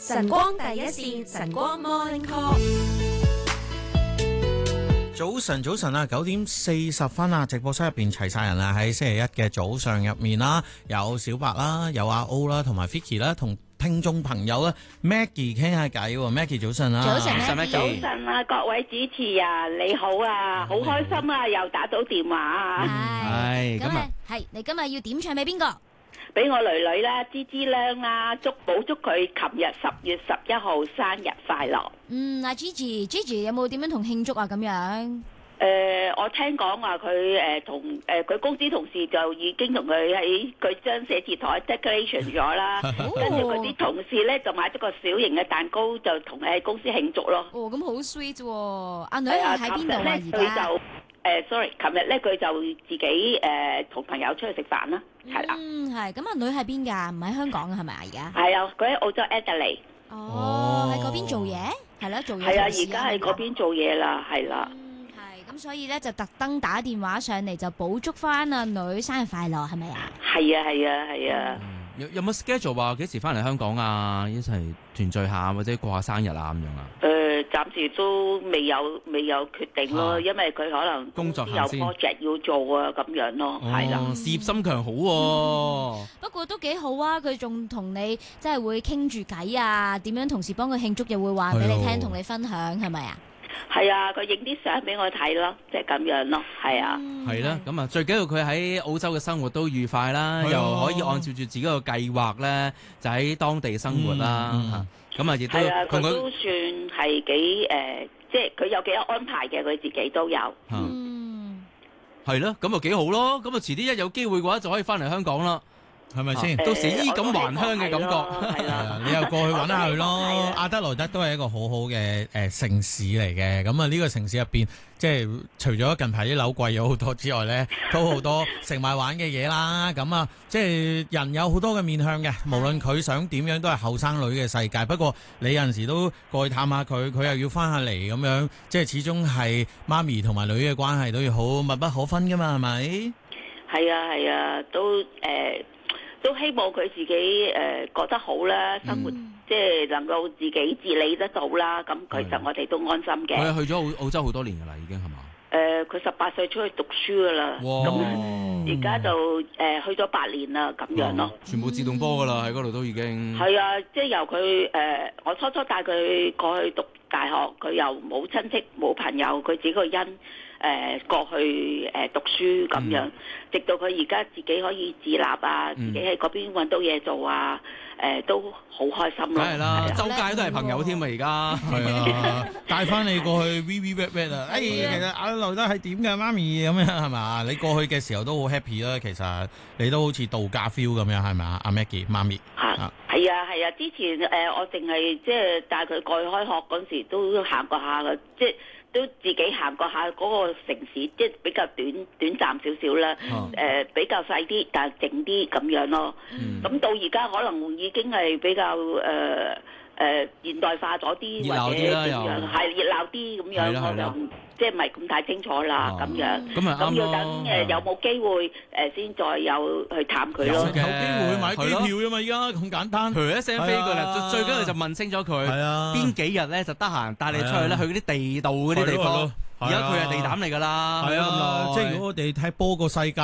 晨光第一線，晨光 Morning Call。 早晨啊，9:40啊，直播室入邊齊晒人啦，喺星期一嘅早上入面啦，有小白啦，有阿 O 啦，同埋 Vicky 啦，同聽眾朋友啦 Maggie 傾下偈喎。Maggie 早晨啊， 早晨 Maggie 早晨啊，各位主持啊，你好啊，好開心啊，又打到電話啊， 係咁啊，係你今日要點唱俾邊個？ 俾我女女啦，芝芝靚啦，祝佢琴日10月11號生日快樂。 阿 Gigi 有冇點樣同慶祝啊？咁樣？ 我聽講話佢同佢公司同事就已經同佢喺佢張寫字台 decoration 咗啦，跟住佢啲同事咧就買咗個小型嘅蛋糕，就同佢喺公司慶祝咯。 哦，咁好 sweet 喎！阿女係喺邊度啊？而家 ？sorry， 琴日咧佢就自己同朋友出去食飯啦，係啦。 係咁，阿女喺邊㗎？唔喺香港啊？係咪啊？而家係啊，佢喺澳洲 Adelaide。 哦，喺嗰邊做嘢，係啦，做嘢。 係啊，而家喺嗰邊做嘢啦，係啦。 係咁，所以咧就特登打電話上嚟就補祝翻阿女生日快樂，係咪啊？ 係啊，係啊，係啊。 有冇 schedule 話幾時翻嚟香港啊？一齊團聚下或者過下生日啊咁樣啊？ 暫時都未有決定咯，因為佢可能工作有 project 要做啊，咁樣咯，係啦。 事業心強好喎。 不過都幾好啊！佢仲同你即係會傾住偈啊，點樣同時幫佢慶祝，又會話俾你聽，同你分享，係咪啊？ 係啊，佢影啲相俾我睇咯，即係咁樣咯，係啊。 係啦，咁啊，最緊要佢喺澳洲嘅生活都愉快啦，又可以按照住自己個計劃咧，就喺當地生活啦。咁啊，亦都佢都算係幾即係佢有幾有安排嘅，佢自己都有。 係咯，咁啊幾好咯，咁啊遲啲一有機會嘅話就可以翻嚟香港啦。 係咪先？ 到時衣錦還鄉嘅感覺， 係啊！你又過去揾下佢咯。阿德萊德都係一個好好嘅城市嚟嘅。咁啊，呢個城市入邊，即係除咗近排啲樓貴咗好多之外咧，都好多食買玩嘅嘢啦。咁啊，即係人有好多嘅面向嘅，無論佢想點樣都係後生女嘅世界。不過你有陣時都過去探下佢，佢又要翻下嚟咁樣，即係始終係媽咪同埋女嘅關係都要好密不可分噶嘛，係咪？ 係啊，係啊，都希望佢自己覺得好啦，生活即係能夠自己自理得到啦。咁其實我哋都安心嘅。 佢去咗澳洲好多年噶啦，已經係嘛？ 佢18歲出去讀書噶啦，咁而家就去咗8年啦，咁樣咯。 全部自動波噶啦，喺嗰度都已經。 係啊，即係由佢我初帶佢過去讀大學，佢又冇親戚冇朋友，佢自己個因。過去讀書咁樣，直到佢而家自己可以自立啊，自己喺嗰邊揾到嘢做啊，都好開心咯。 梗係啦，周街都係朋友添啊！而家係啊，帶翻你過去 VVVV 啊！其實阿劉德係點㗎，媽咪咁樣係嘛？你過去嘅時候都好 happy 啦，其實你都好似度假 feel 咁樣係咪啊？阿 Maggie 媽咪係啊，之前我淨係即係帶佢過去開學嗰陣時都行過下嘅，即係。都自己行過下嗰個城市，即係比較短暫少少啦。比較細啲，但係靜啲咁樣咯。咁到而家可能已經係比較現代化咗啲，或者點樣係熱鬧啲咁樣，我就即係唔係咁太清楚啦咁樣。咁要等有冇機會先再有去探佢咯。 有機會買機票啫嘛，依家咁簡單， 譬如一聲飛過嚟，最緊要就問清楚佢邊幾日咧就得閒帶你出去咧，去嗰啲地道嗰啲地方。而家佢係地膽嚟㗎啦， 係啊，即係如果我哋踢波個世界。